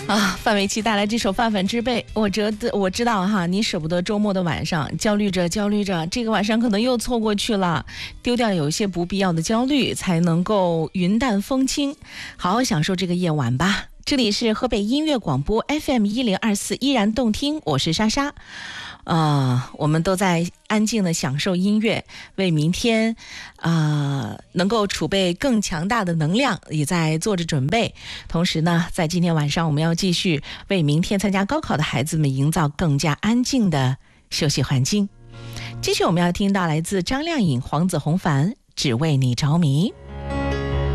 范玮琪带来这首《泛泛之辈》，我知道哈，你舍不得周末的晚上，焦虑着，这个晚上可能又错过去了，丢掉有一些不必要的焦虑，才能够云淡风轻，好好享受这个夜晚吧。这里是河北音乐广播 FM1024，依然动听，我是莎莎。我们都在安静的享受音乐，为明天能够储备更强大的能量也在做着准备。同时呢，在今天晚上我们要继续为明天参加高考的孩子们营造更加安静的休息环境。继续我们要听到来自张靓颖、黄子弘凡《只为你着迷》。